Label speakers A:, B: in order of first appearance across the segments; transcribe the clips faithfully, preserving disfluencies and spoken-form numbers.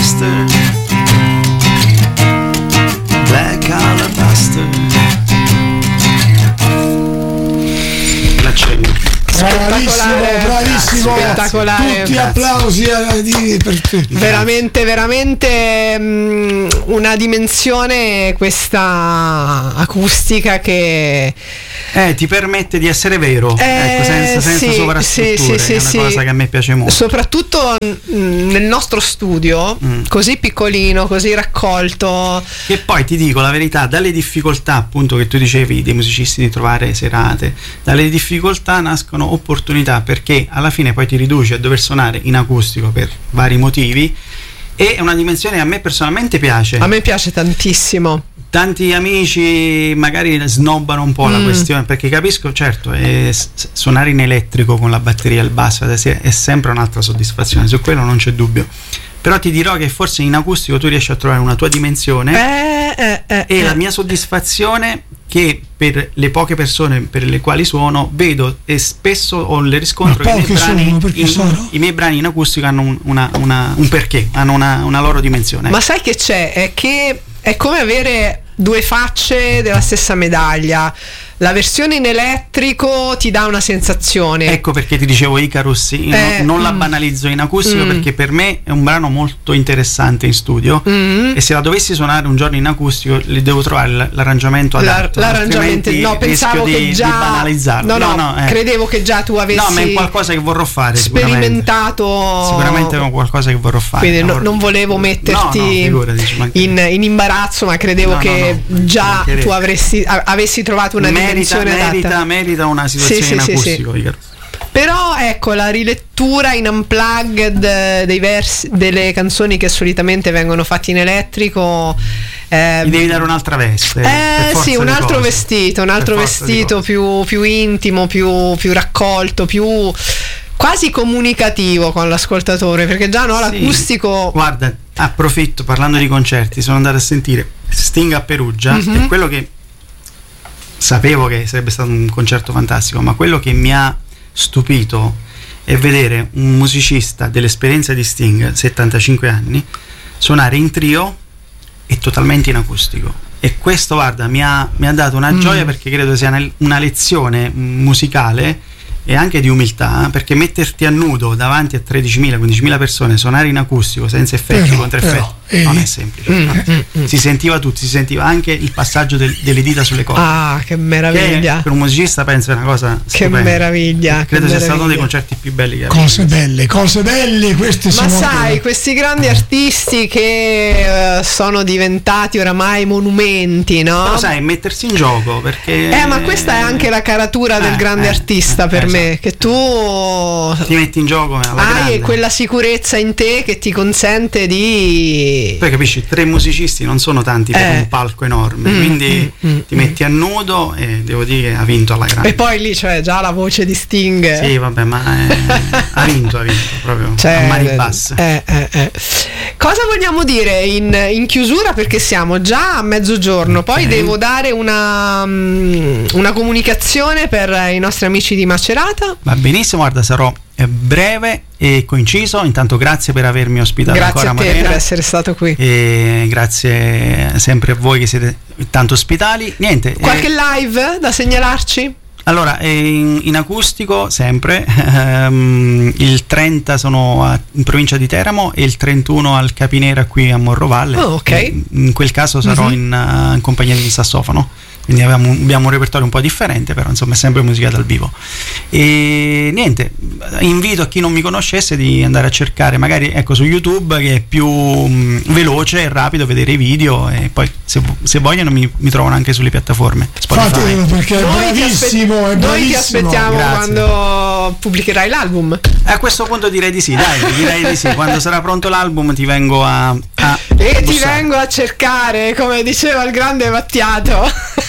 A: alabaster, black alabaster. L'accenno.
B: Bravissimo, bravissimo,
C: spettacolare.
B: Tutti applausi a, di, per te.
C: Veramente, veramente mh, una dimensione questa acustica che
A: Eh, ti permette di essere vero,
C: eh,
A: ecco, senza, senza
C: sì,
A: sovrastrutture,
C: sì, sì,
A: è una
C: sì,
A: cosa
C: sì.
A: che a me piace molto.
C: Soprattutto mh, nel nostro studio,
A: Mm.
C: così piccolino, così raccolto.
A: E poi ti dico la verità, dalle difficoltà appunto che tu dicevi dei musicisti di trovare serate, dalle difficoltà nascono opportunità, perché alla fine poi ti riduci a dover suonare in acustico per vari motivi, e è una dimensione che a me personalmente piace.
C: A me piace tantissimo.
A: Tanti amici magari snobbano un po' la
C: Mm.
A: questione, perché capisco, certo, è, s- suonare in elettrico con la batteria e il basso è sempre un'altra soddisfazione, su quello non c'è dubbio. Però ti dirò che forse in acustico tu riesci a trovare una tua dimensione,
C: Eh, eh, eh,
A: e
C: eh.
A: la mia soddisfazione che per le poche persone per le quali suono vedo, e spesso ho il riscontro
B: Ma
A: che i miei,
B: poche
A: brani
B: sono, perché
A: in,
B: sono?
A: i miei brani in acustico hanno un, una, una, un perché, hanno una, una loro dimensione.
C: Ma sai che c'è? È che è come avere due facce della stessa medaglia. La versione in elettrico ti dà una sensazione.
A: Ecco perché ti dicevo Icarus, io
C: Eh,
A: no- non la
C: mm.
A: banalizzo in acustico,
C: Mm.
A: perché per me è un brano molto interessante in studio,
C: Mm.
A: e se la dovessi suonare un giorno in acustico le devo trovare l- l'arrangiamento
C: La-
A: adatto,
C: l'arrangiamento,
A: altrimenti
C: no, pensavo
A: rischio
C: che
A: di,
C: già
A: di banalizzarlo.
C: no, no,
A: eh.
C: credevo che già tu avessi
A: No, ma è qualcosa che vorrò fare sicuramente.
C: sperimentato.
A: Sicuramente è qualcosa che vorrò fare.
C: Quindi no-
A: vorrò-
C: non volevo metterti
A: no, no, figurati, ci mancherebbe.
C: in, in imbarazzo, ma credevo
A: No,
C: che
A: no, no, ci
C: già
A: mancherebbe.
C: tu avresti, a- avessi trovato una
A: merita,
C: dimensione
A: merita,
C: adatta.
A: merita una situazione
C: Sì,
A: in
C: sì, sì,
A: acustico,
C: sì.
A: Icarus.
C: Però ecco, la rilettura in unplugged eh, dei versi, delle canzoni che solitamente vengono fatte in elettrico, eh,
A: Gli devi dare un'altra veste. per
C: eh
A: forza
C: sì, un
A: di
C: altro
A: cose.
C: vestito, un
A: Per
C: altro
A: forza di
C: vestito
A: cose.
C: più, più intimo, più, più raccolto, più quasi comunicativo con l'ascoltatore, perché già no,
A: Sì.
C: l'acustico.
A: Guarda, approfitto, parlando di concerti, sono andato a sentire Sting a Perugia,
C: Mhm.
A: e quello che sapevo che sarebbe stato un concerto fantastico, ma quello che mi ha stupito è vedere un musicista dell'esperienza di Sting, settantacinque anni, suonare in trio e totalmente in acustico. E questo, guarda, mi ha, mi ha dato una
C: Mm.
A: gioia, perché credo sia una, una lezione musicale e anche di umiltà, perché metterti a nudo davanti a tredicimila quindicimila persone, suonare in acustico senza effetti,
B: Però,
A: contro
B: però,
A: effetti,
B: eh.
A: non è semplice.
C: Mm, mm, mm.
A: Si sentiva tutto, si sentiva anche il passaggio del- delle dita sulle corde.
C: Ah, che
A: Che
C: meraviglia!
A: per un musicista penso è una cosa
C: Che
A: stupenda.
C: meraviglia! che
A: Credo sia stato uno dei
C: meraviglia.
A: concerti più belli che abbia.
B: Cose belle, cose belle, queste
C: Ma
B: sono.
C: sai, questi grandi artisti che eh, sono diventati oramai monumenti, no?
A: Però sai, mettersi in gioco, perché
C: Eh, ma questa è anche la caratura del
A: Eh,
C: grande
A: eh,
C: artista
A: eh,
C: per
A: esatto.
C: me, che tu
A: ti metti in gioco alla
C: hai
A: grande.
C: quella sicurezza in te che ti consente di.
A: Poi capisci, tre musicisti non sono tanti per
C: Eh.
A: un palco enorme,
C: Mm,
A: quindi
C: mm, mm,
A: ti metti a nudo, e devo dire che ha vinto alla grande.
C: E poi lì c'è già la voce di Sting.
A: Sì, vabbè, ma eh, ha vinto, ha vinto proprio
C: Cioè,
A: a mani basse.
C: eh, eh, eh. Cosa vogliamo dire in, in chiusura, perché siamo già a mezzogiorno, poi
A: Ok.
C: devo dare una, mm, una comunicazione per i nostri amici di Macerata.
A: Va benissimo, guarda, sarò eh, breve e coinciso. Intanto grazie per avermi ospitato
C: Grazie
A: ancora,
C: a te
A: Marina,
C: per essere stato qui.
A: e grazie sempre a voi che siete tanto ospitali. Niente,
C: Qualche
A: eh,
C: live da segnalarci?
A: allora eh, in, in acustico sempre ehm, il trenta sono a- in provincia di Teramo, e il trentuno al Capinera qui a Morrovalle.
C: Oh, ok.
A: E in quel caso sarò
C: Mhm.
A: in, eh, in compagnia di un sassofono, quindi abbiamo, abbiamo un repertorio un po' differente, però insomma è sempre musica dal vivo. E niente, invito a chi non mi conoscesse di andare a cercare magari, ecco, su YouTube, che è più mh, veloce e rapido vedere i video, e poi se, se vogliono mi, mi trovano anche sulle piattaforme Spotify.
B: Fatelo, perché è
C: Noi ti, aspe-
B: bravissimo, è
C: noi ti
B: bravissimo.
C: aspettiamo
A: Grazie.
C: quando pubblicherai l'album.
A: A questo punto direi di sì, dai, direi di sì. Quando sarà pronto l'album ti vengo a, a
C: E ti
A: bussare.
C: vengo a cercare, come diceva il grande Mattiato.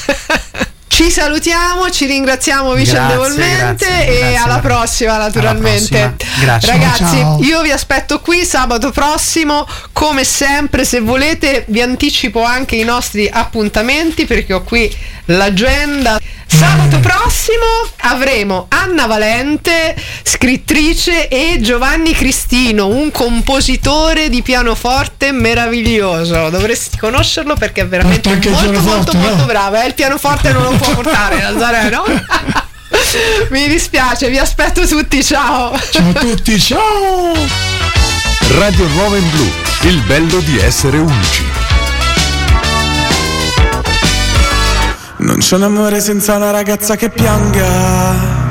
C: Ci salutiamo, ci ringraziamo vicendevolmente,
A: grazie,
C: e
A: grazie,
C: alla
A: Marina.
C: prossima naturalmente.
A: Alla prossima. Grazie.
C: Ragazzi,
B: Ciao, ciao.
C: io vi aspetto qui sabato prossimo, come sempre. Se volete vi anticipo anche i nostri appuntamenti, perché ho qui l'agenda. Sabato prossimo avremo Anna Valente, scrittrice, e Giovanni Cristino, un compositore di pianoforte meraviglioso. Dovresti conoscerlo perché è veramente
B: Porta anche il
C: molto molto
B: pianoforte,
C: molto
B: no?
C: bravo. Eh? Il pianoforte non lo può portare Nazareno. Mi dispiace, vi aspetto tutti, ciao.
B: Ciao a tutti, ciao.
D: Radio Nuova in Blu, il bello di essere unici.
E: Non c'è un amore senza una ragazza che pianga.